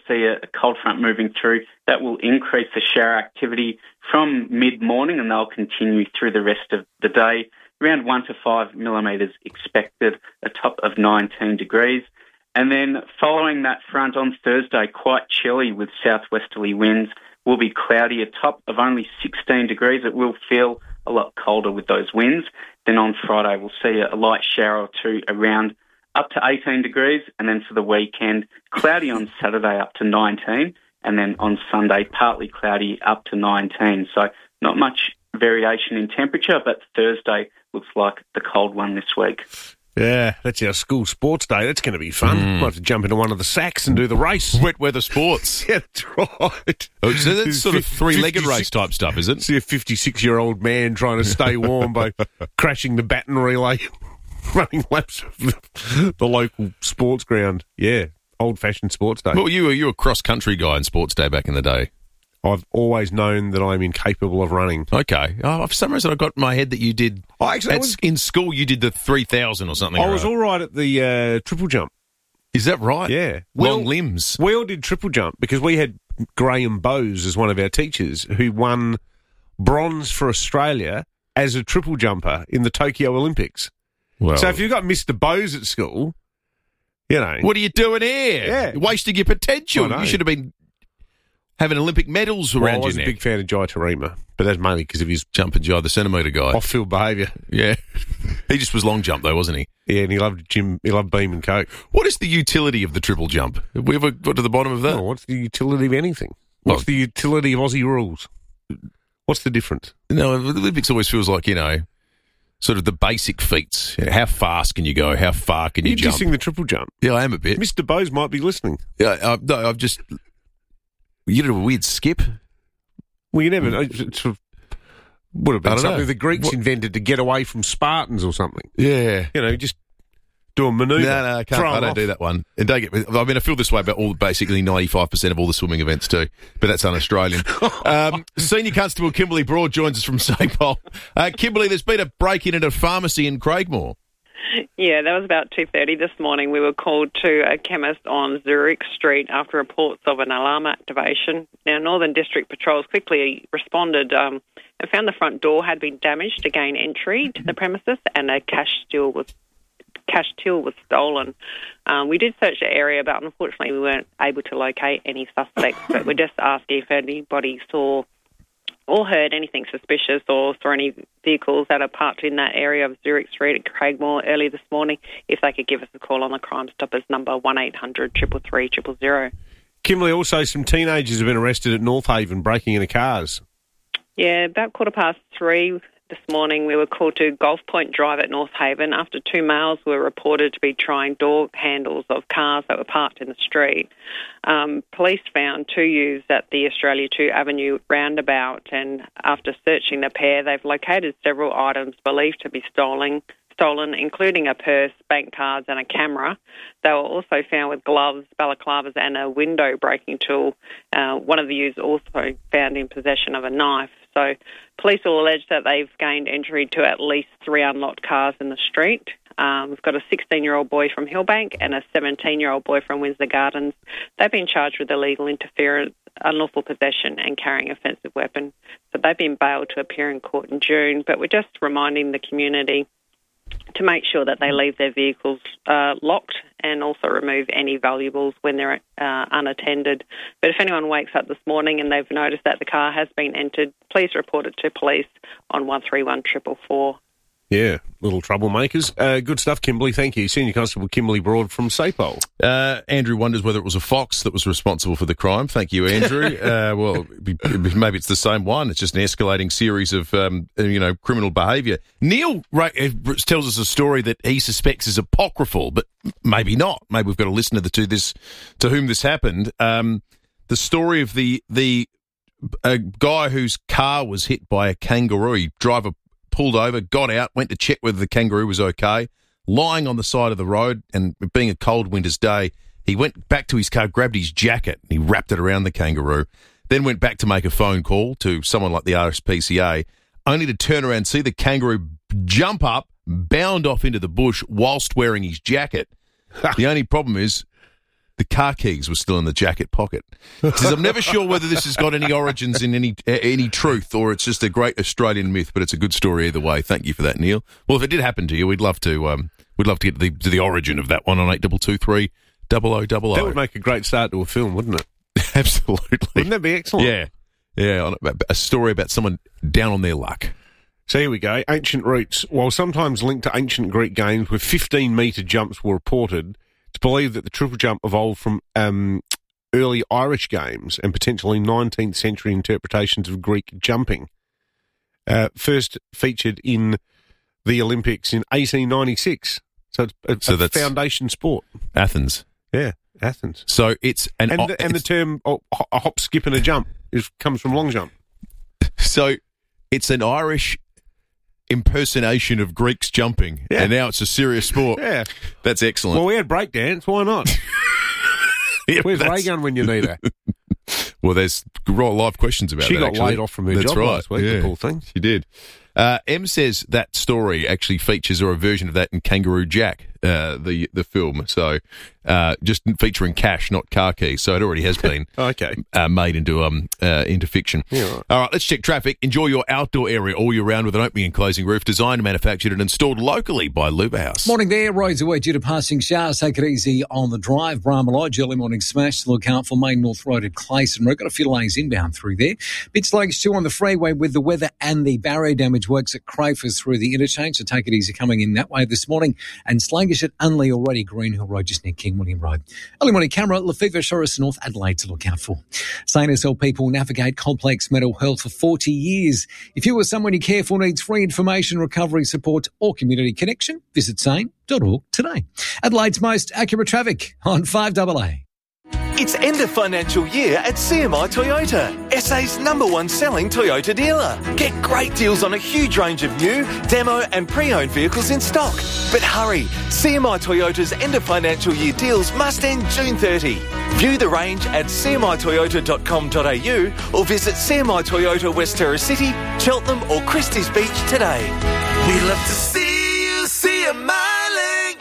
see a cold front moving through. That will increase the shower activity from mid-morning, and they'll continue through the rest of the day. Around 1 to 5 millimetres expected, a top of 19 degrees. And then following that front on Thursday, quite chilly with southwesterly winds. Will be cloudy, a top of only 16 degrees. It will feel a lot colder with those winds. Then on Friday, we'll see a light shower or two around up to 18 degrees. And then for the weekend, cloudy on Saturday up to 19. And then on Sunday, partly cloudy up to 19. So not much variation in temperature, but Thursday looks like the cold one this week. Yeah, that's our school sports day. That's going to be fun. Might have to jump into one of the sacks and do the race. Wet weather sports. Yeah, that's right. Oh, so that's sort of three-legged race type stuff, is it? See a 56-year-old man trying to stay warm by crashing the baton relay, running laps of the local sports ground. Yeah, old-fashioned sports day. Well, you were a cross-country guy in sports day back in the day. I've always known that I'm incapable of running. Okay. Oh, for some reason, I got in my head that you did... in school, you did the 3,000 or something. I was all right at the triple jump. Is that right? Yeah. Long limbs. We all did triple jump because we had Graham Bowes as one of our teachers who won bronze for Australia as a triple jumper in the Tokyo Olympics. Well, so if you've got Mr. Bowes at school, you know... What are you doing here? Yeah. You're wasting your potential. You should have been... having Olympic medals around your neck. I was a big fan of Jai Tarima, but that's mainly because of his jumping Jai, the centimetre guy. Off-field behaviour. Yeah. He just was long jump, though, wasn't he? Yeah, and he loved Beam and Coke. What is the utility of the triple jump? Have we ever got to the bottom of that? Oh, what's the utility of anything? What's the utility of Aussie rules? What's the difference? No, the Olympics always feels like, sort of the basic feats. How fast can you go? How far can you jump? You're dissing the triple jump. Yeah, I am a bit. Mr. Bowes might be listening. Yeah, no, I've just... You did a weird skip? Well, you never... Sort of, would have been something the Greeks invented to get away from Spartans or something. Yeah. Just do a manoeuvre. No, I can't. I don't do that one. And don't get... I mean, I feel this way about basically 95% of all the swimming events too, but that's un-Australian. Senior Constable Kimberly Broad joins us from Sapole. Kimberly, there's been a break-in at a pharmacy in Craigmore. Yeah, that was about 2:30 this morning. We were called to a chemist on Zurich Street after reports of an alarm activation. Now, Northern District Patrols quickly responded and found the front door had been damaged to gain entry to the premises, and a cash till was stolen. We did search the area, but unfortunately we weren't able to locate any suspects. But we're just asking if anybody saw or heard anything suspicious or saw any vehicles that are parked in that area of Zurich Street at Craigmore early this morning, if they could give us a call on the Crime Stoppers number 1800 333 000. Kimberly, also some teenagers have been arrested at North Haven breaking into cars. Yeah, about 3:15 this morning we were called to Golf Point Drive at North Haven after two males were reported to be trying door handles of cars that were parked in the street. Police found two youths at the Australia 2 Avenue roundabout, and after searching the pair, they've located several items believed to be stolen, including a purse, bank cards and a camera. They were also found with gloves, balaclavas and a window breaking tool. One of the youths also found in possession of a knife. So police will allege that they've gained entry to at least three unlocked cars in the street. We've got a 16-year-old boy from Hillbank and a 17-year-old boy from Windsor Gardens. They've been charged with illegal interference, unlawful possession and carrying offensive weapon. So they've been bailed to appear in court in June. But we're just reminding the community to make sure that they leave their vehicles locked and also remove any valuables when they're unattended. But if anyone wakes up this morning and they've noticed that the car has been entered, please report it to police on 131 444. Yeah, little troublemakers. Good stuff, Kimberly. Thank you. Senior Constable Kimberly Broad from Sapole. Andrew wonders whether it was a fox that was responsible for the crime. Thank you, Andrew. Well, maybe it's the same one. It's just an escalating series of, criminal behaviour. Neil tells us a story that he suspects is apocryphal, but maybe not. Maybe we've got a listener to whom this happened. The story of the guy whose car was hit by a kangaroo. Driver pulled over, got out, went to check whether the kangaroo was okay, lying on the side of the road, and being a cold winter's day, he went back to his car, grabbed his jacket, and he wrapped it around the kangaroo, then went back to make a phone call to someone like the RSPCA, only to turn around and see the kangaroo jump up, bound off into the bush whilst wearing his jacket. The only problem is the car keys were still in the jacket pocket. He says, I'm never sure whether this has got any origins in any truth or it's just a great Australian myth, but it's a good story either way. Thank you for that, Neil. Well, if it did happen to you, we'd love to get to the origin of that one on 8223 0000. That would make a great start to a film, wouldn't it? Absolutely. Wouldn't that be excellent? Yeah, a story about someone down on their luck. So here we go. Ancient roots. While sometimes linked to ancient Greek games where 15-metre jumps were reported, it's believed that the triple jump evolved from early Irish games and potentially 19th century interpretations of Greek jumping. First featured in the Olympics in 1896. So it's a foundation sport. Athens. Yeah, Athens. So it's and the term a hop, skip, and a jump comes from long jump. So it's an Irish impersonation of Greeks jumping, and now it's a serious sport. Yeah, that's excellent. Well, we had breakdance. Why not? Where's Ray Gun when you need her? Well, there's live questions about that. She got laid off from her job last week, the poor thing. She did. M says that story actually features a version of that in Kangaroo Jack, the film. So just featuring cash, not car keys. So it already has been made into fiction. Yeah, right. All right, let's check traffic. Enjoy your outdoor area all year round with an opening and closing roof, designed, manufactured and installed locally by Luba House. Morning there. Roads away due to passing showers. Take it easy on the drive. Bramah Lodge, early morning smash to look out for Main North Road at Clayson. We've got a few lanes inbound through there. Bit sluggish too on the freeway with the weather and the barrier damage works at Crafers through the interchange, so take it easy coming in that way this morning. And sluggish at Unley, already Greenhill Road, just near King William Road. Early morning camera, Lefevre, Shorus, North Adelaide to look out for. Sane SL people navigate complex mental health for 40 years. If you or someone you care for needs free information, recovery support or community connection, visit sane.org today. Adelaide's most accurate traffic on 5AA. It's end of financial year at CMI Toyota, SA's #1 selling Toyota dealer. Get great deals on a huge range of new, demo and pre-owned vehicles in stock. But hurry, CMI Toyota's end of financial year deals must end June 30. View the range at cmitoyota.com.au or visit CMI Toyota West Terrace City, Cheltenham or Christie's Beach today. We love to see you CMIing.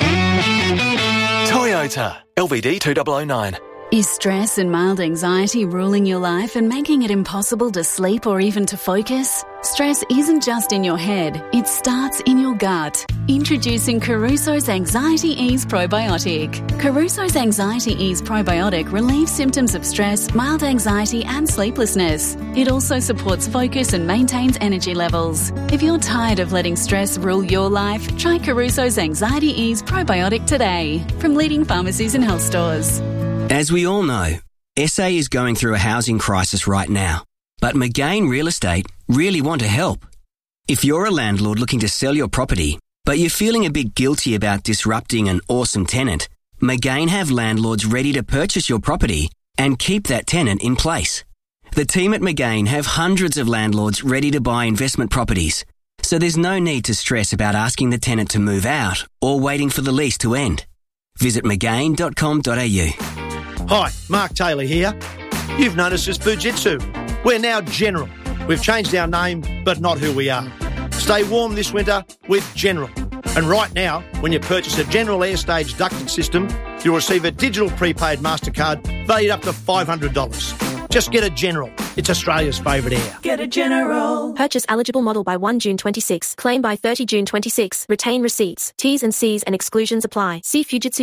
Toyota, LVD 2009. Is stress and mild anxiety ruling your life and making it impossible to sleep or even to focus? Stress isn't just in your head, it starts in your gut. Introducing Caruso's Anxiety Ease Probiotic. Caruso's Anxiety Ease Probiotic relieves symptoms of stress, mild anxiety and sleeplessness. It also supports focus and maintains energy levels. If you're tired of letting stress rule your life, try Caruso's Anxiety Ease Probiotic today from leading pharmacies and health stores. As we all know, SA is going through a housing crisis right now, but McGain Real Estate really want to help. If you're a landlord looking to sell your property, but you're feeling a bit guilty about disrupting an awesome tenant, McGain have landlords ready to purchase your property and keep that tenant in place. The team at McGain have hundreds of landlords ready to buy investment properties, so there's no need to stress about asking the tenant to move out or waiting for the lease to end. Visit McGain.com.au. Hi, Mark Taylor here. You've noticed us Fujitsu. We're now General. We've changed our name, but not who we are. Stay warm this winter with General. And right now, when you purchase a General Airstage ducted system, you'll receive a digital prepaid MasterCard valued up to $500. Just get a General. It's Australia's favourite air. Get a General. Purchase eligible model by 1 June 26. Claim by 30 June 26. Retain receipts. T's and C's and exclusions apply. See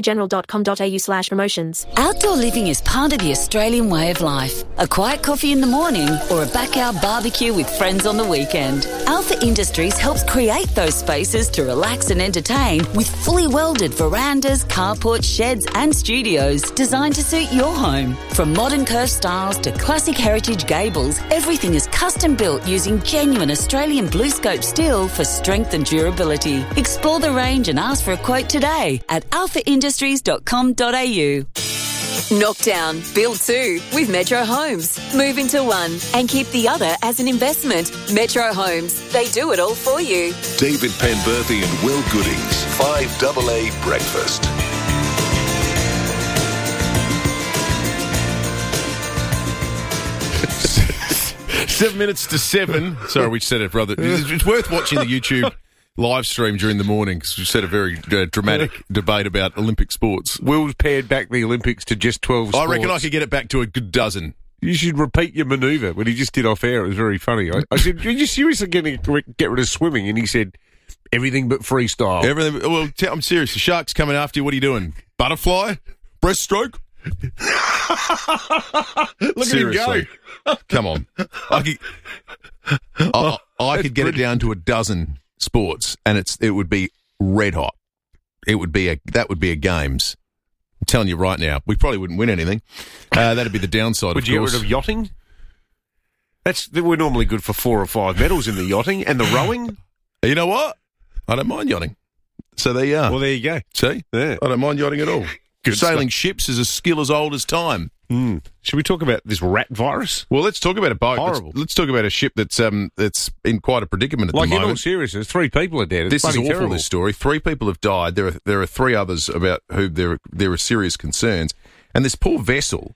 fujitsugeneral.com.au/promotions. Outdoor living is part of the Australian way of life. A quiet coffee in the morning or a backyard barbecue with friends on the weekend. Alpha Industries helps create those spaces to relax and entertain with fully welded verandas, carports, sheds and studios designed to suit your home. From modern curved styles to classic heritage gables, everything is custom built using genuine Australian BlueScope steel for strength and durability. Explore the range and ask for a quote today at alphaindustries.com.au. Knockdown, build 2 with Metro Homes. Move into one and keep the other as an investment. Metro Homes, they do it all for you. David Penberthy and Will Goodings, 5AA Breakfast. 7 minutes to 7. Sorry, we said it, brother. It's worth watching the YouTube live stream during the morning because we just had a very dramatic debate about Olympic sports. Will's pared back the Olympics to just 12 sports. I reckon I could get it back to a good dozen. You should repeat your manoeuvre when he just did off air. It was very funny. I said, "Are you seriously going to get rid of swimming?" And he said, "Everything but freestyle." Everything. Well, I'm serious. The shark's coming after you. What are you doing? Butterfly? Breaststroke? Look Seriously. at him go. Come on. I could get it down to a dozen sports, and it would be red hot. That would be a games. I'm telling you right now, we probably wouldn't win anything. That'd be the downside. Would you get rid of yachting? We're normally good for 4 or 5 medals in the yachting and the rowing. You know what? I don't mind yachting. So there you are. Well, there you go. See? Yeah. I don't mind yachting at all. Good Sailing stuff. ships is a skill as old as time. Should we talk about this rat virus? Well, let's talk about a boat. Horrible. Let's talk about a ship that's in quite a predicament at the moment. In all seriousness, 3 people are dead. It's This is awful, terrible. this story. 3 people have died. There are 3 others about who there are serious concerns. And this poor vessel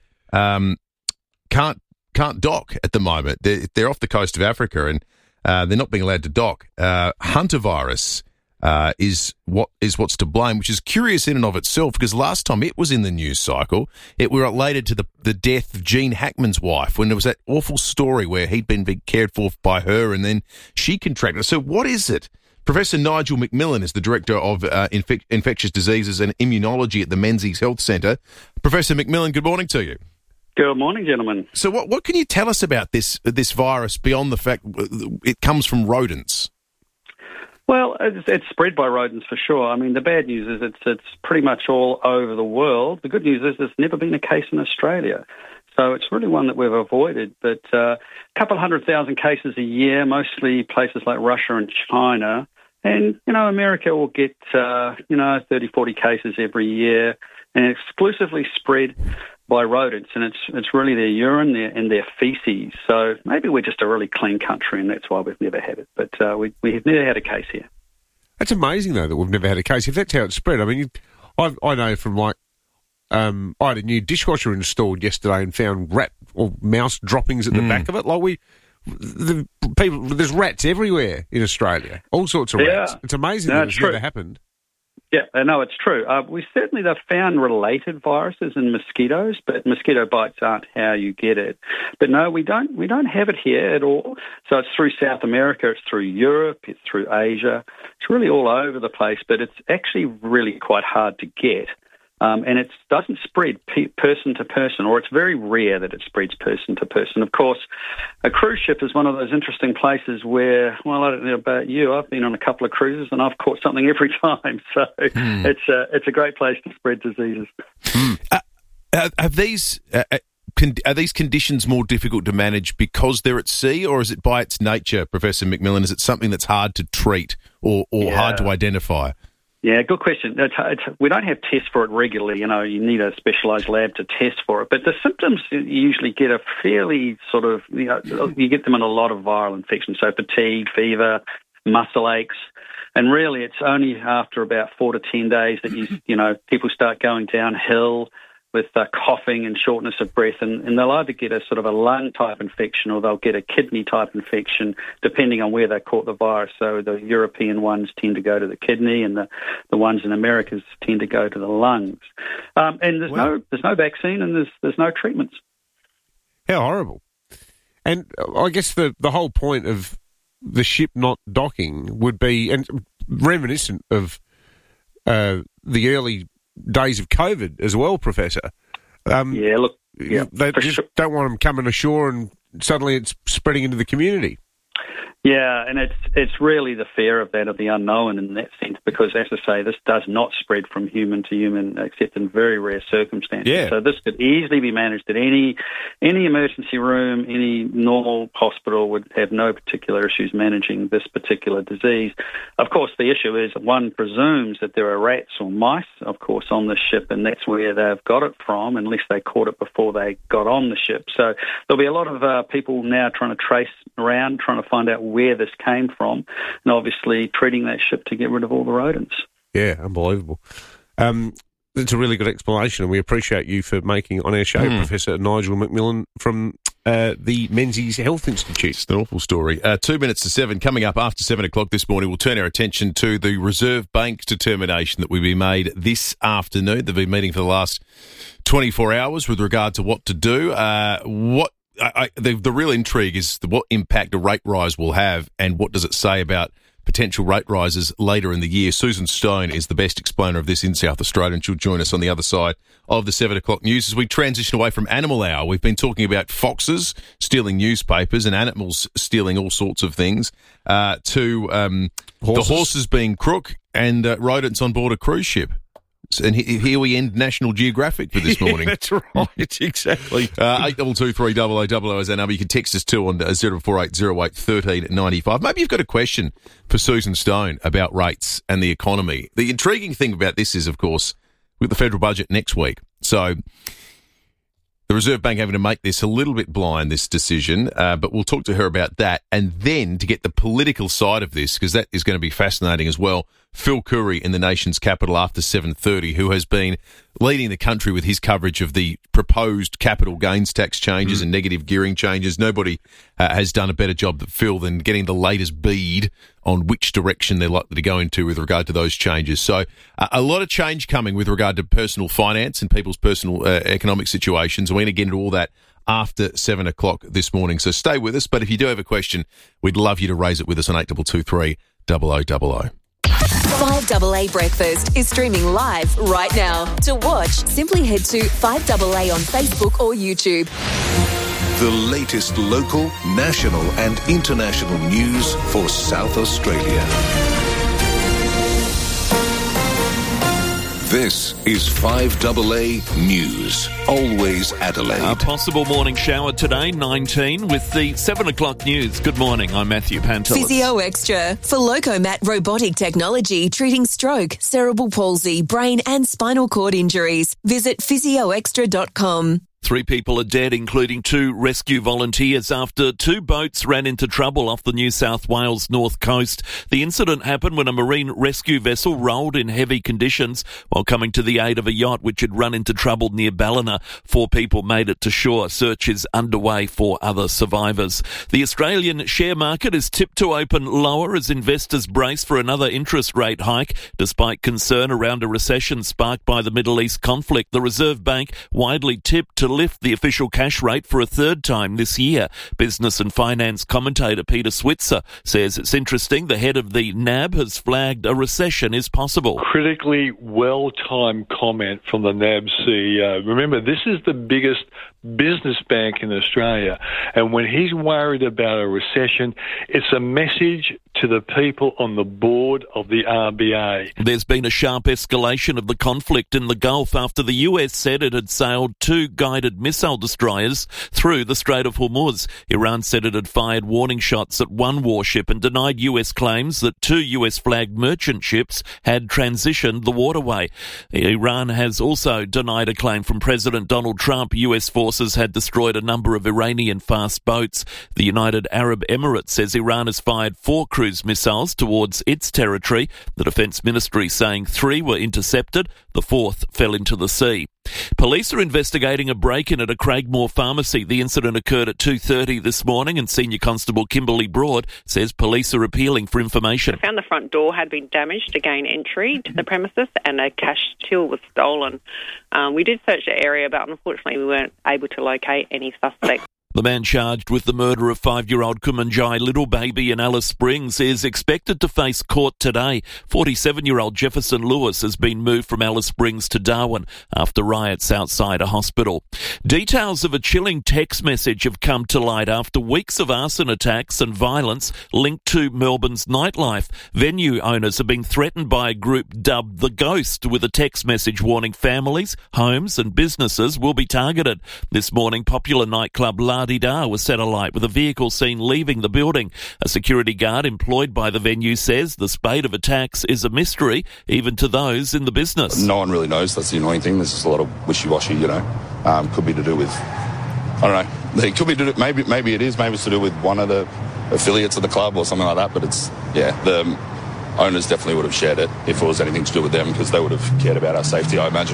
can't dock at the moment. They're off the coast of Africa and they're not being allowed to dock. Hunter virus is what's to blame, which is curious in and of itself because last time it was in the news cycle, it were related to the death of Gene Hackman's wife when there was that awful story where he'd been cared for by her and then she contracted it. So what is it? Professor Nigel McMillan is the Director of Infectious Diseases and Immunology at the Menzies Health Centre. Professor McMillan, good morning to you. Good morning, gentlemen. So what can you tell us about this virus beyond the fact it comes from rodents? Well, it's spread by rodents for sure. I mean, the bad news is it's pretty much all over the world. The good news is there's never been a case in Australia. So it's really one that we've avoided. But a couple 100,000 cases a year, mostly places like Russia and China. And, America will get, 30, 40 cases every year and exclusively spread by rodents. And it's really their urine and their feces. So maybe we're just a really clean country and that's why we've never had it. But we have never had a case here. That's amazing, though, that we've never had a case. If that's how it's spread, I mean, I know from I had a new dishwasher installed yesterday and found rat or mouse droppings at the back of it. There's rats everywhere in Australia, all sorts of rats. It's amazing that it's never happened. Yeah, no, it's true. We certainly have found related viruses in mosquitoes, but mosquito bites aren't how you get it. But no, we don't have it here at all. So it's through South America, it's through Europe, it's through Asia. It's really all over the place, but it's actually really quite hard to get. And it doesn't spread person to person, or it's very rare that it spreads person to person. Of course, a cruise ship is one of those interesting places where, well, I don't know about you, I've been on a couple of cruises and I've caught something every time. So it's a great place to spread diseases. Are these conditions more difficult to manage because they're at sea, or is it by its nature, Professor McMillan, is it something that's hard to treat or hard to identify? Yeah, good question. We don't have tests for it regularly. You need a specialised lab to test for it. But the symptoms you usually get are fairly sort of, you get them in a lot of viral infections. So fatigue, fever, muscle aches. And really it's only after about 4 to 10 days that people start going downhill with coughing and shortness of breath, and they'll either get a sort of a lung-type infection or they'll get a kidney-type infection, depending on where they caught the virus. So the European ones tend to go to the kidney, and the ones in America tend to go to the lungs. And there's no vaccine, and there's no treatments. How horrible! And I guess the whole point of the ship not docking would be, and reminiscent of the early days of COVID as well, Professor. They just don't want them coming ashore and suddenly it's spreading into the community. Yeah, and it's really the fear of the unknown in that sense, because, as I say, this does not spread from human to human except in very rare circumstances. Yeah. So this could easily be managed at any emergency room. Any normal hospital would have no particular issues managing this particular disease. Of course, the issue is one presumes that there are rats or mice, of course, on the ship, and that's where they've got it from, unless they caught it before they got on the ship. So there'll be a lot of people now trying to trace around, trying to find out where this came from, and obviously treating that ship to get rid of all the rodents. Yeah, unbelievable. It's a really good explanation, and we appreciate you for making on our show, Professor Nigel McMillan from the Menzies Health Institute. It's an awful story. 2 minutes to 7. Coming up after 7 o'clock this morning, we'll turn our attention to the Reserve Bank's determination that will be made this afternoon. They've been meeting for the last 24 hours with regard to what to do. The real intrigue is what impact a rate rise will have, and what does it say about potential rate rises later in the year. Susan Stone is the best explainer of this in South Australia, and she'll join us on the other side of the 7 o'clock news as we transition away from Animal Hour. We've been talking about foxes stealing newspapers and animals stealing all sorts of things, to the horses being crook and rodents on board a cruise ship. And here we end National Geographic for this morning. Yeah, that's right, exactly. 8223 is our number. You can text us too on 0480 08 1395. Maybe you've got a question for Susan Stone about rates and the economy. The intriguing thing about this is, of course, with the federal budget next week. So the Reserve Bank having to make this a little bit blind, this decision, but we'll talk to her about that. And then to get the political side of this, because that is going to be fascinating as well, Phil Coorey in the nation's capital after 7:30, who has been leading the country with his coverage of the proposed capital gains tax changes and negative gearing changes. Nobody has done a better job than Phil than getting the latest bead on which direction they're likely to go into with regard to those changes. So a lot of change coming with regard to personal finance and people's personal economic situations. We're going to get into all that after 7 o'clock this morning. So stay with us. But if you do have a question, we'd love you to raise it with us on 8223 0000. 5AA Breakfast is streaming live right now. To watch, simply head to 5AA on Facebook or YouTube. The latest local, national and international news for South Australia. This is 5AA News. Always Adelaide. A possible morning shower today, 19, with the 7 o'clock news. Good morning, I'm Matthew Pantelis. Physio Extra for Locomat robotic technology treating stroke, cerebral palsy, brain and spinal cord injuries. Visit physioextra.com. 3 people are dead, including 2 rescue volunteers, after 2 boats ran into trouble off the New South Wales north coast. The incident happened when a marine rescue vessel rolled in heavy conditions while coming to the aid of a yacht which had run into trouble near Ballina. 4 people made it to shore. Search is underway for other survivors. The Australian share market is tipped to open lower as investors brace for another interest rate hike, despite concern around a recession sparked by the Middle East conflict. The Reserve Bank widely tipped to lift the official cash rate for a 3rd time this year. Business and finance commentator Peter Switzer says it's interesting the head of the NAB has flagged a recession is possible. Critically well-timed comment from the NAB CEO. Remember, this is the biggest business bank in Australia, and when he's worried about a recession, it's a message to the people on the board of the RBA. There's been a sharp escalation of the conflict in the Gulf after the US said it had sailed 2 guided missile destroyers through the Strait of Hormuz. Iran said it had fired warning shots at 1 warship and denied US claims that 2 US-flagged merchant ships had transitioned the waterway. Iran has also denied a claim from President Donald Trump US forces had destroyed a number of Iranian fast boats. The United Arab Emirates says Iran has fired 4 cruise missiles towards its territory. The Defence Ministry saying 3 were intercepted, the 4th fell into the sea. Police are investigating a break-in at a Craigmore pharmacy. The incident occurred at 2:30 this morning, and Senior Constable Kimberly Broad says police are appealing for information. We found the front door had been damaged to gain entry to the premises, and a cash till was stolen. We did search the area, but unfortunately we weren't able to locate any suspects. The man charged with the murder of 5-year-old Kumanjai Little Baby in Alice Springs is expected to face court today. 47-year-old Jefferson Lewis has been moved from Alice Springs to Darwin after riots outside a hospital. Details of a chilling text message have come to light after weeks of arson attacks and violence linked to Melbourne's nightlife. Venue owners have been threatened by a group dubbed The Ghost, with a text message warning families, homes and businesses will be targeted. This morning, popular nightclub La-di-da was set alight with a vehicle seen leaving the building. A security guard employed by the venue says the spate of attacks is a mystery, even to those in the business. No one really knows. That's the annoying thing. There's just a lot of wishy-washy, could be to do with, I don't know. It could be to do, maybe it is. Maybe it's to do with one of the affiliates of the club or something like that. But the owners definitely would have shared it if it was anything to do with them, because they would have cared about our safety, I imagine.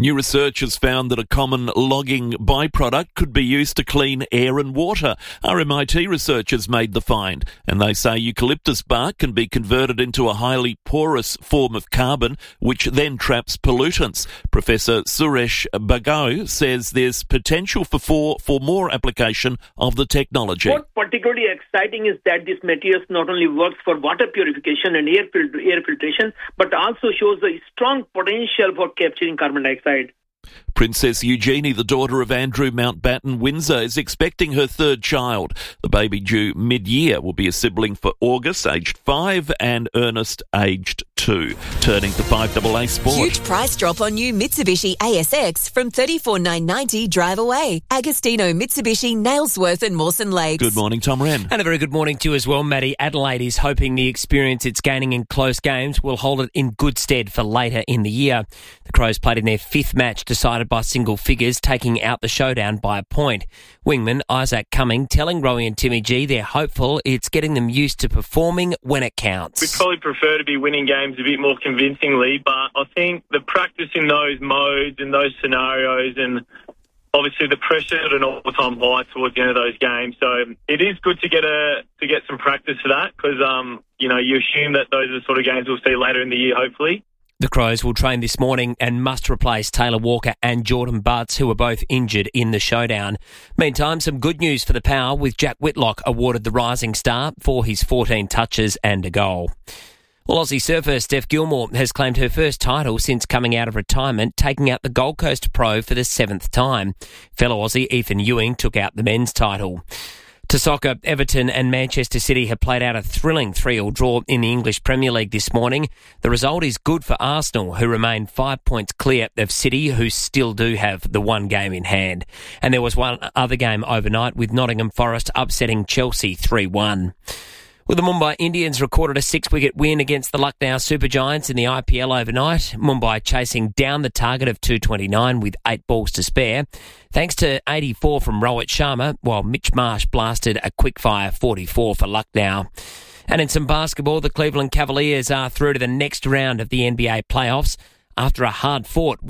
New research has found that a common logging byproduct could be used to clean air and water. RMIT researchers made the find, and they say eucalyptus bark can be converted into a highly porous form of carbon, which then traps pollutants. Professor Suresh Bhagau says there's potential for more application of the technology. What's particularly exciting is that this material not only works for water purification and air filtration, but also shows a strong potential for capturing carbon dioxide. Princess Eugenie, the daughter of Andrew Mountbatten Windsor, is expecting her third child. The baby due mid-year will be a sibling for August, aged 5, and Ernest, aged 2. Turning to 5AA Sport. Huge price drop on new Mitsubishi ASX from $34,990 drive away. Agostino, Mitsubishi, Nailsworth and Mawson Lakes. Good morning, Tom Wren. And a very good morning to you as well, Maddie. Adelaide is hoping the experience it's gaining in close games will hold it in good stead for later in the year. The Crows played in their 5th match, decided by single figures, taking out the showdown by a point. Wingman Isaac Cumming telling Rowie and Timmy G they're hopeful it's getting them used to performing when it counts. We'd probably prefer to be winning games a bit more convincingly, but I think the practice in those modes and those scenarios, and obviously the pressure at an all-time high towards the end of those games. So it is good to get some practice for that, because you assume that those are the sort of games we'll see later in the year, hopefully. The Crows will train this morning and must replace Taylor Walker and Jordan Butts, who were both injured in the showdown. Meantime, some good news for the Power, with Jack Whitlock awarded the Rising Star for his 14 touches and a goal. Well, Aussie surfer Steph Gilmore has claimed her first title since coming out of retirement, taking out the Gold Coast Pro for the 7th time. Fellow Aussie Ethan Ewing took out the men's title. To soccer, Everton and Manchester City have played out a thrilling 3-3 draw in the English Premier League this morning. The result is good for Arsenal, who remain 5 points clear of City, who still do have the one game in hand. And there was one other game overnight, with Nottingham Forest upsetting Chelsea 3-1. Well, the Mumbai Indians recorded a 6-wicket win against the Lucknow Supergiants in the IPL overnight. Mumbai chasing down the target of 229 with 8 balls to spare, thanks to 84 from Rohit Sharma, while Mitch Marsh blasted a quick-fire 44 for Lucknow. And in some basketball, the Cleveland Cavaliers are through to the next round of the NBA playoffs after a hard-fought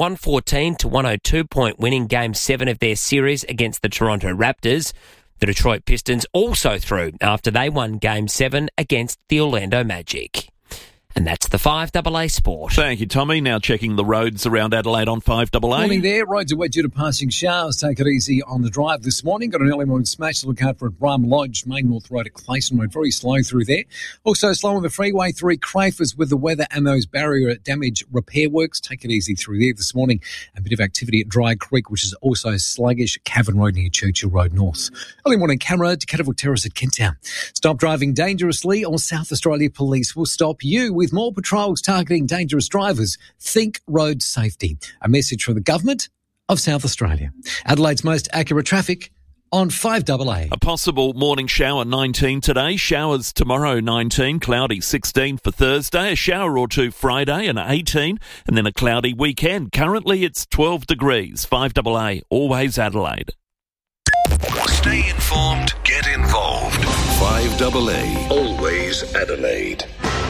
114-102 point win in Game 7 of their series against the Toronto Raptors. The Detroit Pistons also through after they won Game 7 against the Orlando Magic. And that's the 5AA Sport. Thank you, Tommy. Now checking the roads around Adelaide on 5AA. Morning there. Roads are wet due to passing showers. Take it easy on the drive this morning. Got an early morning smash to look out for at Bram Lodge, Main North Road at Clayson Road. Very slow through there. Also slow on the Freeway 3 Crafers with the weather and those barrier damage repair works. Take it easy through there this morning. A bit of activity at Dry Creek, which is also sluggish. Cavan Road near Churchill Road North. Early morning camera to Catterville Terrace at Kenttown. Stop driving dangerously, or South Australia Police will stop you with more patrols targeting dangerous drivers. Think road safety. A message from the Government of South Australia. Adelaide's most accurate traffic on 5AA. A possible morning shower 19 today, showers tomorrow 19, cloudy 16 for Thursday, a shower or two Friday and 18, and then a cloudy weekend. Currently it's 12 degrees. 5AA, always Adelaide. Stay informed, get involved. 5AA, always Adelaide.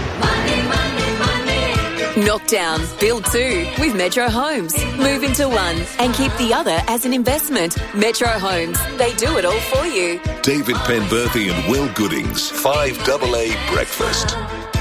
Knock down, build two with Metro Homes. Move into one and keep the other as an investment. Metro Homes, they do it all for you. David Penberthy and Will Goodings, 5AA Breakfast.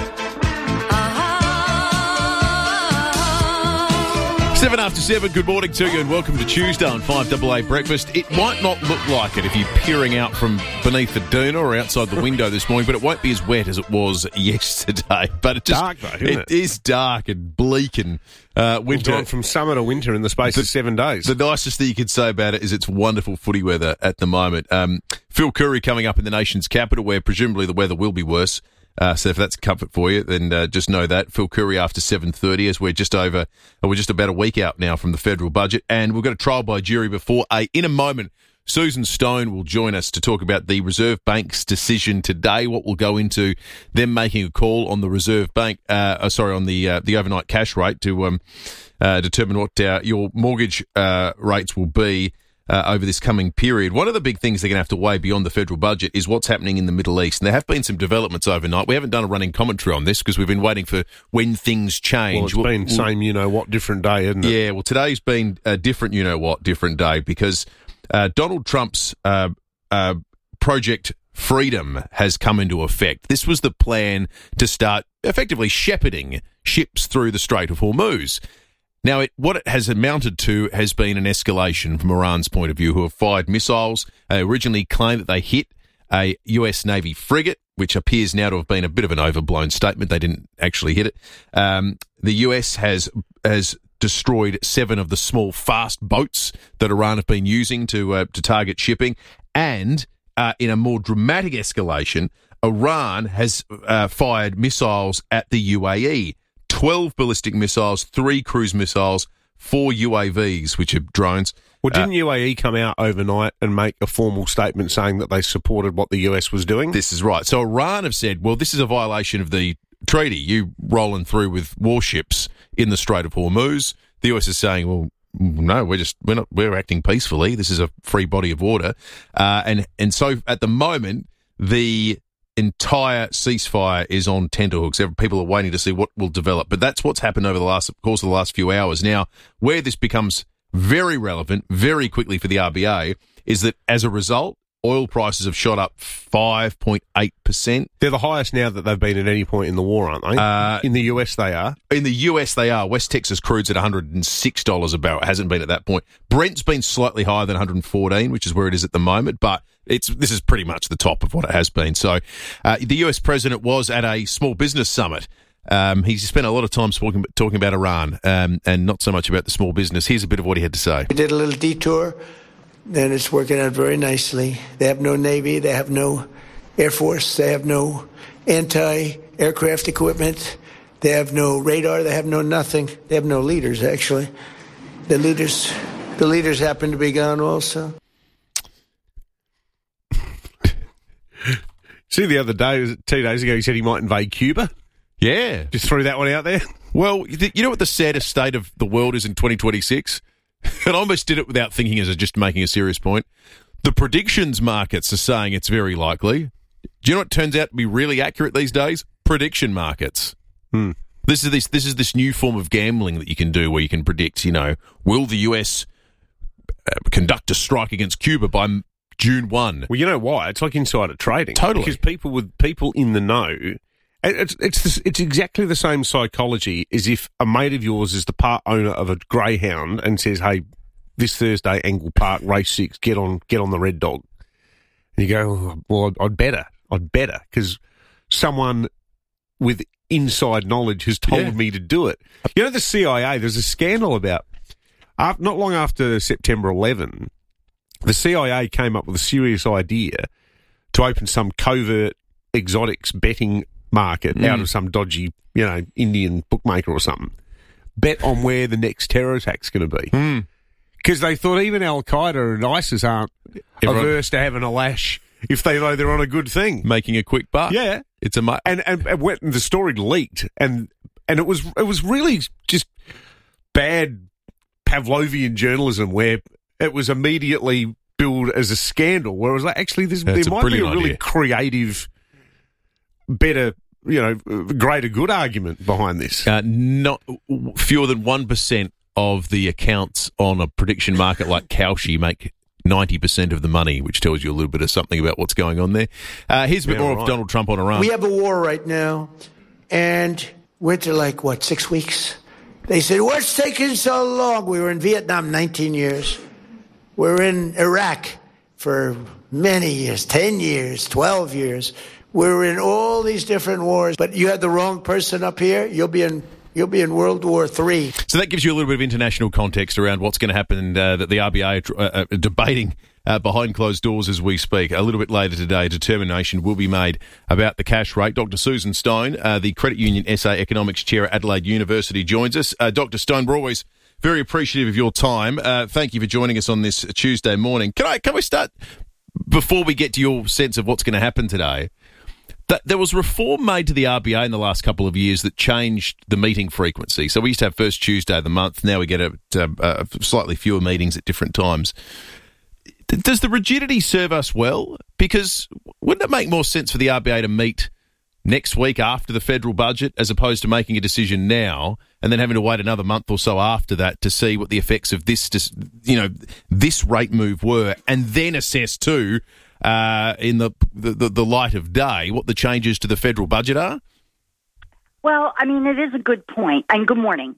7 after 7, good morning to you and welcome to Tuesday on 5AA Breakfast. It might not look like it if you're peering out from beneath the doona or outside the window this morning, but it won't be as wet as it was yesterday. But it just, dark though, isn't it? It is dark and bleak and winter. We've gone from summer to winter in the space of 7 days. The nicest thing you could say about it is it's wonderful footy weather at the moment. Phil Curry coming up in the nation's capital, where presumably the weather will be worse. So if that's a comfort for you, then just know that. Phil Curry after 7:30, as we're just about a week out now from the federal budget, and we've got a trial by jury before 8. In a moment, Susan Stone will join us to talk about the Reserve Bank's decision today, what will go into them making a call on the Reserve Bank, on the overnight cash rate to determine what your mortgage rates will be over this coming period. One of the big things they're going to have to weigh beyond the federal budget is what's happening in the Middle East. And there have been some developments overnight. We haven't done a running commentary on this because we've been waiting for when things change. Well, it's been same you-know-what, different day, isn't it? Yeah, well, today's been a different you-know-what, different day because Donald Trump's Project Freedom has come into effect. This was the plan to start effectively shepherding ships through the Strait of Hormuz. Now, what it has amounted to has been an escalation from Iran's point of view, who have fired missiles. They originally claimed that they hit a US Navy frigate, which appears now to have been a bit of an overblown statement. They didn't actually hit it. The US has destroyed 7 of the small fast boats that Iran have been using to target shipping. And in a more dramatic escalation, Iran has fired missiles at the UAE. 12 ballistic missiles, 3 cruise missiles, 4 UAVs, which are drones. Well, didn't UAE come out overnight and make a formal statement saying that they supported what the US was doing? This is right. So Iran have said, well, this is a violation of the treaty. You rolling through with warships in the Strait of Hormuz. The US is saying, well, no, we're acting peacefully. This is a free body of water. And so at the moment, the entire ceasefire is on tenterhooks. People are waiting to see what will develop. But that's what's happened over the course of the last few hours. Now, where this becomes very relevant very quickly for the RBA is that as a result, oil prices have shot up 5.8%. They're the highest now that they've been at any point in the war, aren't they? In the US they are. In the US they are. West Texas crude's at $106 a barrel. It hasn't been at that point. Brent's been slightly higher than 114, which is where it is at the moment, but this is pretty much the top of what it has been. So the US president was at a small business summit. He spent a lot of time talking about Iran and not so much about the small business. Here's a bit of what he had to say. We did a little detour. And it's working out very nicely. They have no Navy, they have no Air Force, they have no anti-aircraft equipment, they have no radar, they have no nothing. They have no leaders, actually. The leaders happen to be gone also. See, the other day, 2 days ago, he said he might invade Cuba. Yeah. Just threw that one out there. Well, you know what the saddest state of the world is in 2026? And I almost did it without thinking as just making a serious point. The predictions markets are saying it's very likely. Do you know what turns out to be really accurate these days? Prediction markets. This is this new form of gambling that you can do where you can predict, will the US conduct a strike against Cuba by June 1? Well, you know why? It's like insider trading. Totally. Because people in the know, it's exactly the same psychology as if a mate of yours is the part owner of a greyhound and says, "Hey, this Thursday, Angle Park, race 6, get on the Red Dog." And you go, oh, "Well, I'd better," because someone with inside knowledge has told me to do it. You know, the CIA. There's a scandal about not long after September 11, the CIA came up with a serious idea to open some covert exotics betting market out of some dodgy, Indian bookmaker or something. Bet on where the next terror attack's going to be. Because they thought even Al-Qaeda and ISIS aren't averse to having a lash if they know they're on a good thing. Making a quick buck. Yeah. It's and the story leaked and it was really just bad Pavlovian journalism where it was immediately billed as a scandal, whereas actually there might be a really creative, better, greater good argument behind this. Not fewer than 1% of the accounts on a prediction market like Kalshi make 90% of the money, which tells you a little bit of something about what's going on there. Here's a bit more of Donald Trump on Iran. We have a war right now, and we're to 6 weeks. They said, what's taking so long? We were in Vietnam 19 years. We're in Iraq for many years, 10 years, 12 years. We're in all these different wars, but you had the wrong person up here, you'll be in World War III. So that gives you a little bit of international context around what's going to happen that the RBA are debating behind closed doors as we speak. A little bit later today, a determination will be made about the cash rate. Dr. Susan Stone, the Credit Union SA Economics Chair at Adelaide University, joins us. Dr. Stone, we're always very appreciative of your time. Thank you for joining us on this Tuesday morning. Can we start, before we get to your sense of what's going to happen today, that there was reform made to the RBA in the last couple of years that changed the meeting frequency. So we used to have first Tuesday of the month. Now we get slightly fewer meetings at different times. Does the rigidity serve us well? Because wouldn't it make more sense for the RBA to meet next week after the federal budget as opposed to making a decision now and then having to wait another month or so after that to see what the effects of this rate move were, and then assess too, in the light of day, what the changes to the federal budget are? Well, I mean, it is a good point, and good morning.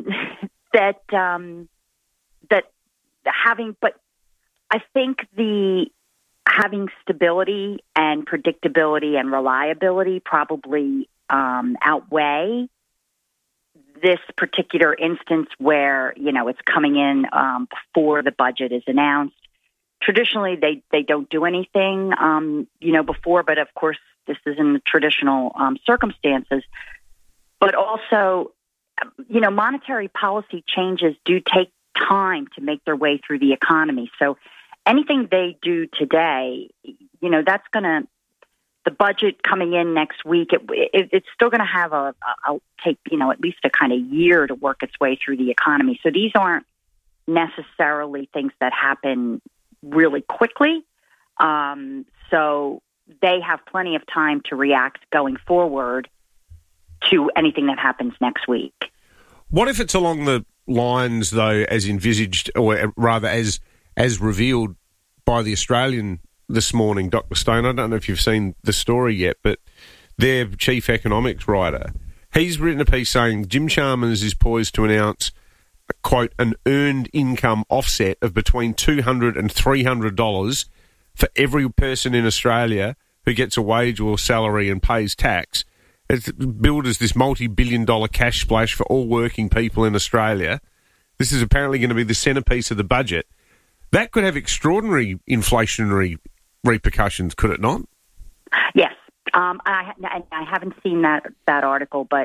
But I think having stability and predictability and reliability probably outweigh this particular instance where, it's coming in before the budget is announced. Traditionally, they don't do anything, before, but of course, this is in the traditional circumstances. But also, monetary policy changes do take time to make their way through the economy. So anything they do today, that's going to, the budget coming in next week, it's still going to have take at least a kind of year to work its way through the economy. So these aren't necessarily things that happen really quickly. So they have plenty of time to react going forward to anything that happens next week. What if it's along the lines, though, as envisaged, or rather as revealed by the Australian this morning, Dr. Stone? I don't know if you've seen the story yet, but their chief economics writer, he's written a piece saying Jim Chalmers is poised to announce, quote, an earned income offset of between $200 and $300 for every person in Australia who gets a wage or salary and pays tax. It's billed as this multi-billion-dollar cash splash for all working people in Australia. This is apparently going to be the centrepiece of the budget. That could have extraordinary inflationary repercussions, could it not? Yes. I haven't seen that article, but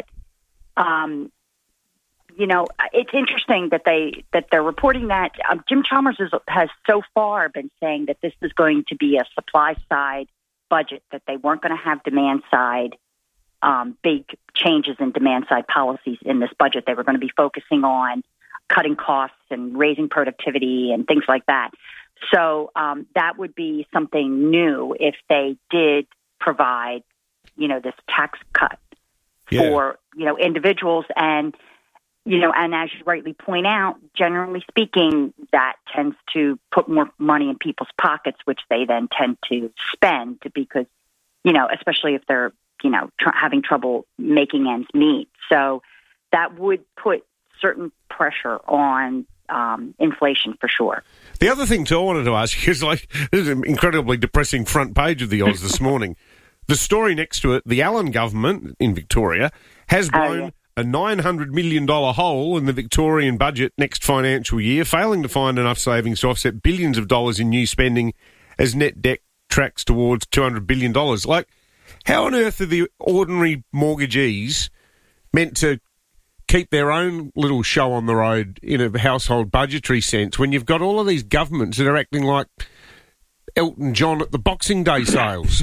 it's interesting that they're reporting that. Jim Chalmers has so far been saying that this is going to be a supply side budget, that they weren't going to have demand side. Big changes in demand-side policies in this budget. They were going to be focusing on cutting costs and raising productivity and things like that. So that would be something new if they did provide, this tax cut for, individuals. And, and as you rightly point out, generally speaking, that tends to put more money in people's pockets, which they then tend to spend because, especially if they're having trouble making ends meet. So that would put certain pressure on inflation for sure. The other thing, too, I wanted to ask you is, this is an incredibly depressing front page of the Oz this morning. The story next to it, the Allen government in Victoria has blown a $900 million hole in the Victorian budget next financial year, failing to find enough savings to offset billions of dollars in new spending as net debt tracks towards $200 billion. How on earth are the ordinary mortgagees meant to keep their own little show on the road in a household budgetary sense when you've got all of these governments that are acting like Elton John at the Boxing Day sales?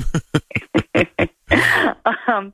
I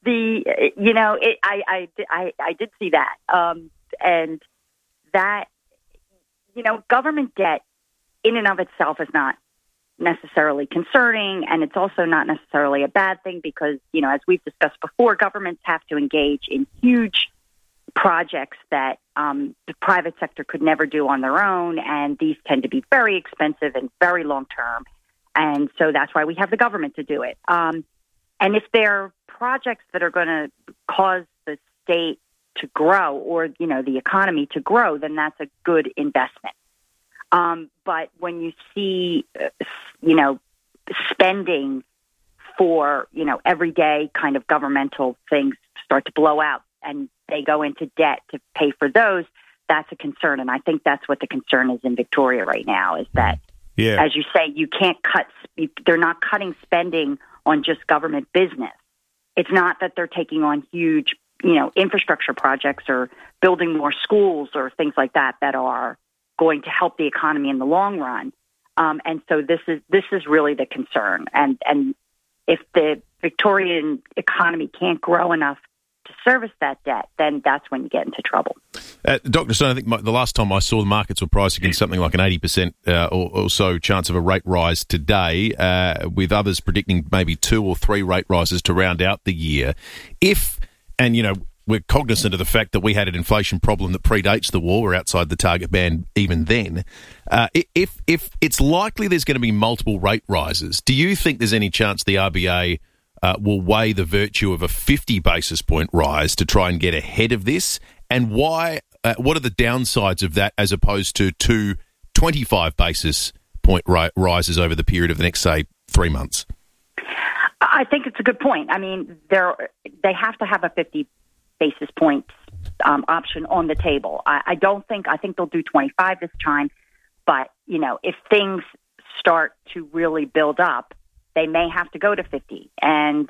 did see that, and that government debt in and of itself is not necessarily concerning, and it's also not necessarily a bad thing because, as we've discussed before, governments have to engage in huge projects that the private sector could never do on their own, and these tend to be very expensive and very long-term, and so that's why we have the government to do it. And if they're projects that are going to cause the state to grow or, the economy to grow, then that's a good investment. But when you see, spending for, everyday kind of governmental things start to blow out and they go into debt to pay for those, that's a concern. And I think that's what the concern is in Victoria right now is that, as you say, you can't they're not cutting spending on just government business. It's not that they're taking on huge, infrastructure projects or building more schools or things like that are going to help the economy in the long run. And so this is really the concern. And if the Victorian economy can't grow enough to service that debt, then that's when you get into trouble. Dr. Stone, I think the last time I saw the markets were priced against something like an 80% or so chance of a rate rise today, with others predicting maybe 2 or 3 rate rises to round out the year. We're cognizant of the fact that we had an inflation problem that predates the war. We're outside the target band even then. If it's likely there's going to be multiple rate rises, do you think there's any chance the RBA will weigh the virtue of a 50 basis point rise to try and get ahead of this? And why? What are the downsides of that as opposed to 2 25 basis point rises over the period of the next, say, 3 months? I think it's a good point. I mean, they have to have a 50 basis points option on the table. I think they'll do 25 this time, but if things start to really build up, they may have to go to 50, and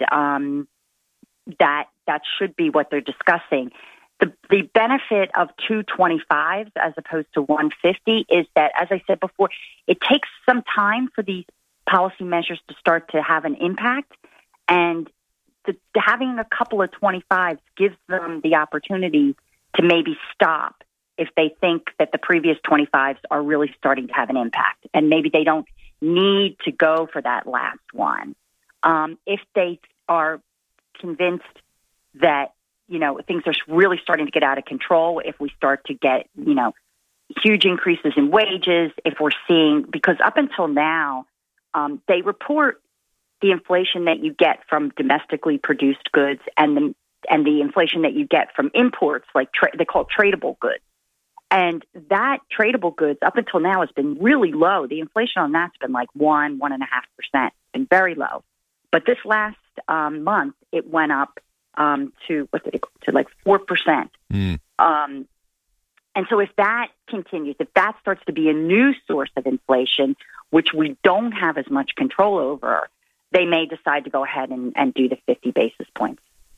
that should be what they're discussing. The benefit of 225s as opposed to 150 is that, as I said before, it takes some time for these policy measures to start to have an impact, and having a couple of 25s gives them the opportunity to maybe stop if they think that the previous 25s are really starting to have an impact, and maybe they don't need to go for that last one. If they are convinced that, things are really starting to get out of control, if we start to get, huge increases in wages, if we're seeing, because up until now, they report the inflation that you get from domestically produced goods and the inflation that you get from imports, like they call it tradable goods. And that tradable goods up until now has been really low. The inflation on that's been like 1.5%, been very low. But this last month, it went up to like 4%. And so if that continues, if that starts to be a new source of inflation, which we don't have as much control over, they may decide to go ahead and do the 50 basis points.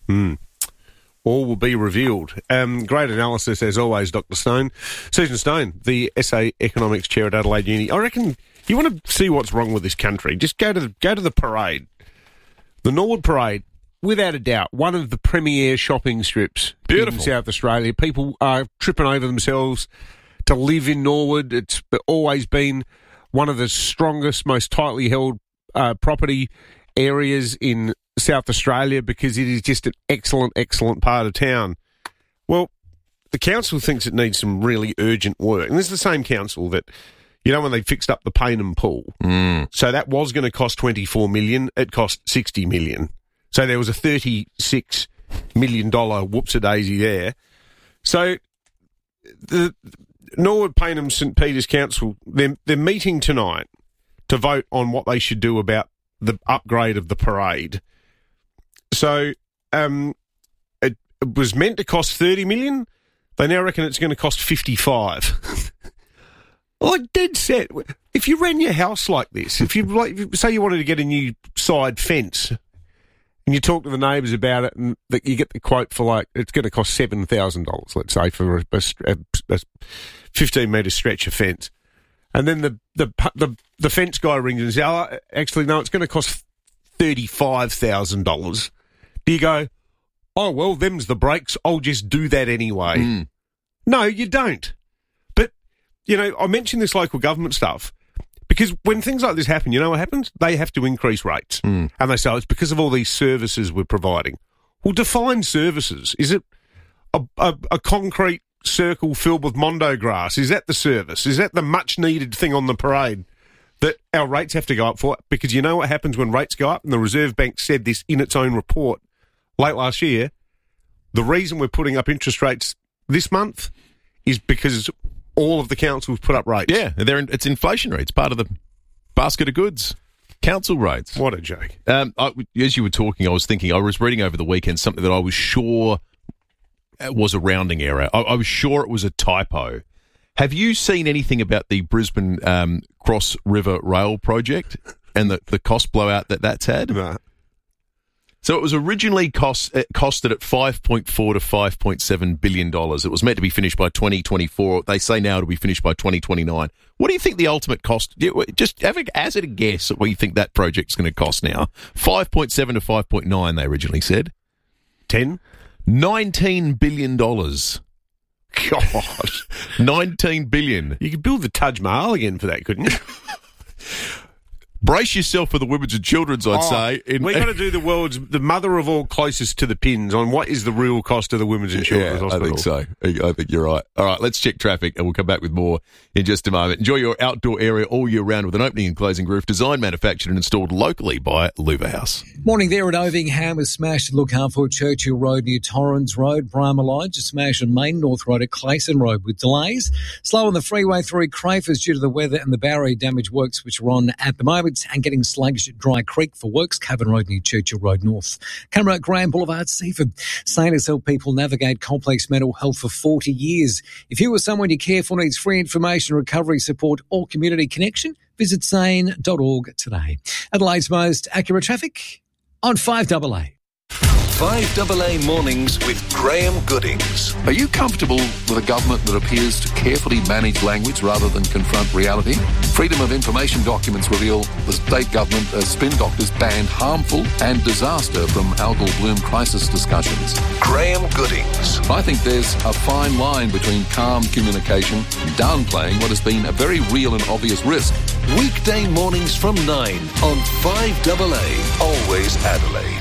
All will be revealed. Great analysis, as always, Dr. Stone. Susan Stone, the SA Economics Chair at Adelaide Uni. I reckon you want to see what's wrong with this country, just go to the parade. The Norwood Parade, without a doubt, one of the premier shopping strips in South Australia. People are tripping over themselves to live in Norwood. It's always been one of the strongest, most tightly held property areas in South Australia because it is just an excellent, excellent part of town. Well, the council thinks it needs some really urgent work. And this is the same council that, when they fixed up the Paynham Pool. So that was going to cost $24 million. It cost $60 million. So there was a $36 million whoops-a-daisy there. So the Norwood Paynham St Peters Council, they're meeting tonight to vote on what they should do about the upgrade of the parade. So it was meant to cost $30 million. They now reckon it's going to cost $55. Like dead set. If you ran your house like this, if you say you wanted to get a new side fence, and you talk to the neighbours about it, and you get the quote for it's going to cost $7,000, let's say, for a 15-metre stretch of fence. And then the fence guy rings and says, "Oh, actually, no, it's going to cost $35,000." Do you go, "Oh, well, them's the breaks. I'll just do that anyway." No, you don't. But, I mentioned this local government stuff because when things like this happen, you know what happens? They have to increase rates. And they say, it's because of all these services we're providing. Well, define services. Is it a concrete circle filled with mondo grass? Is that the service? Is that the much needed thing on the parade that our rates have to go up for? Because you know what happens when rates go up, and the Reserve Bank said this in its own report late last year, the reason we're putting up interest rates this month is because all of the councils put up rates. Yeah, it's inflationary. It's part of the basket of goods. Council rates. What a joke. As you were talking, I was reading over the weekend something that I was sure was a rounding error. I was sure it was a typo. Have you seen anything about the Brisbane Cross River Rail project and the cost blowout that's had? No. So it was originally costed at $5.4 to $5.7 billion. It was meant to be finished by 2024. They say now it'll be finished by 2029. What do you think the ultimate cost? Just hazard a guess at what you think that project's going to cost now. 5.7 to 5.9, they originally said. 10? $19 billion. God. $19 billion. You could build the Taj Mahal again for that, couldn't you? Brace yourself for the women's and children's, I'd say. We've got to do the mother of all closest to the pins on what is the real cost of the women's and children's hospital. I think so. I think you're right. All right, let's check traffic and we'll come back with more in just a moment. Enjoy your outdoor area all year round with an opening and closing roof designed, manufactured and installed locally by Louver House. Morning there at Oving. Hammers smashed at Look Out for Churchill Road near Torrens Road. Bramah Lodge smashed on Main North Road at Clayson Road with delays. Slow on the freeway through Crafers due to the weather and the barrier damage works which are on at the moment, and getting sluggish at Dry Creek for works. Cavan Road near Churchill Road North. Camera at Grand Boulevard, Seaford. Sanus help people navigate complex mental health for 40 years. If you or someone you care for needs free information, recovery support or community connection, visit sane.org today. Adelaide's most accurate traffic on 5AA. 5AA Mornings with Graham Goodings. Are you comfortable with a government that appears to carefully manage language rather than confront reality? Freedom of Information documents reveal the state government spin doctors banned harmful and disaster from algal bloom crisis discussions. Graham Goodings. I think there's a fine line between calm communication and downplaying what has been a very real and obvious risk. Weekday mornings from 9 on 5AA. Always Adelaide.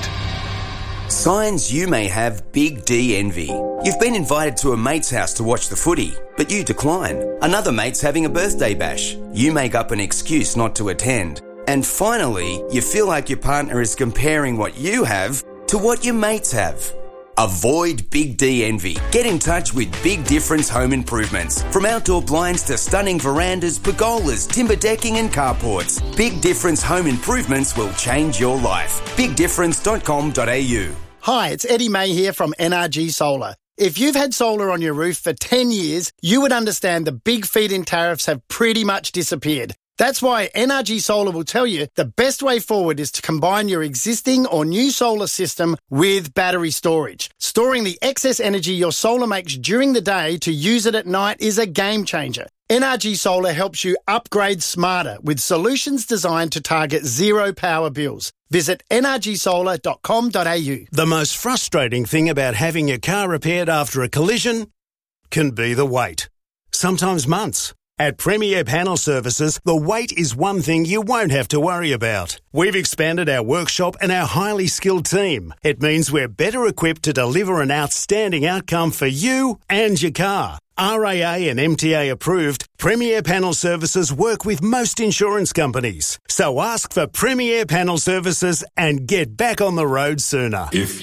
Signs you may have Big D envy. You've been invited to a mate's house to watch the footy, but you decline. Another mate's having a birthday bash. You make up an excuse not to attend. And finally, you feel like your partner is comparing what you have to what your mates have. Avoid Big D envy. Get in touch with Big Difference Home Improvements. From outdoor blinds to stunning verandas, pergolas, timber decking and carports, Big Difference Home Improvements will change your life. BigDifference.com.au. Hi, it's Eddie May here from NRG Solar. If you've had solar on your roof for 10 years, you would understand the big feed-in tariffs have pretty much disappeared. That's why NRG Solar will tell you the best way forward is to combine your existing or new solar system with battery storage. Storing the excess energy your solar makes during the day to use it at night is a game changer. NRG Solar helps you upgrade smarter with solutions designed to target zero power bills. Visit nrgsolar.com.au. The most frustrating thing about having your car repaired after a collision can be the wait. Sometimes months. At Premier Panel Services, the wait is one thing you won't have to worry about. We've expanded our workshop and our highly skilled team. It means we're better equipped to deliver an outstanding outcome for you and your car. RAA and MTA approved, Premier Panel Services work with most insurance companies. So ask for Premier Panel Services and get back on the road sooner. If